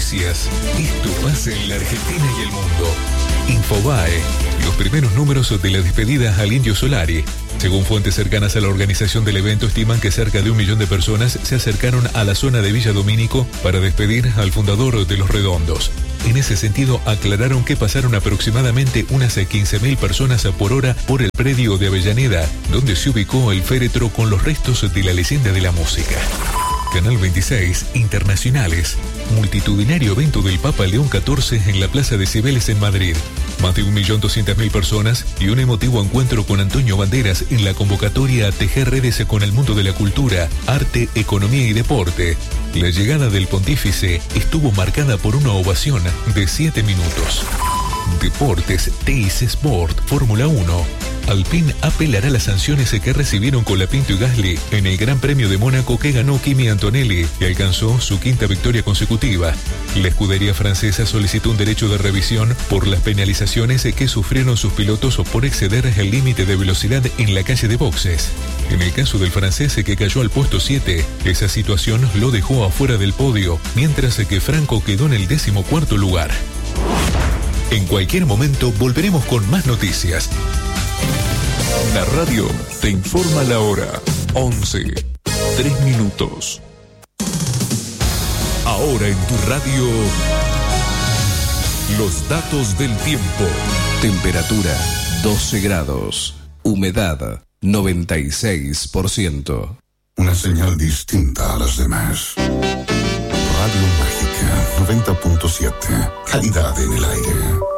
noticias. Esto pasa en la Argentina y el mundo. Infobae, los primeros números de la despedida al Indio Solari. Según fuentes cercanas a la organización del evento, estiman que cerca de 1 millón de personas se acercaron a la zona de Villa Domínico para despedir al fundador de Los Redondos. En ese sentido, aclararon que pasaron aproximadamente unas 15.000 personas por hora por el predio de Avellaneda, donde se ubicó el féretro con los restos de la leyenda de la música. Canal 26, Internacionales. Multitudinario evento del Papa León XIV en la Plaza de Cibeles en Madrid. Más de 1.200.000 personas y un emotivo encuentro con Antonio Banderas en la convocatoria a tejer redes con el mundo de la cultura, arte, economía y deporte. La llegada del pontífice estuvo marcada por una ovación de 7 minutos. Deportes, TIC Sport, Fórmula 1. Alpine apelará las sanciones que recibieron Colapinto y Gasly en el Gran Premio de Mónaco que ganó Kimi Antonelli y alcanzó su 5ª victoria consecutiva. La escudería francesa solicitó un derecho de revisión por las penalizaciones que sufrieron sus pilotos por exceder el límite de velocidad en la calle de boxes. En el caso del francés que cayó al puesto 7, esa situación lo dejó afuera del podio, mientras que Franco quedó en el 14º lugar. En cualquier momento volveremos con más noticias. La radio te informa la hora. 11:03. Ahora en tu radio, los datos del tiempo. Temperatura 12 grados. Humedad 96%. Una señal distinta a las demás. Radio Mágica 90.7. Calidad en el aire.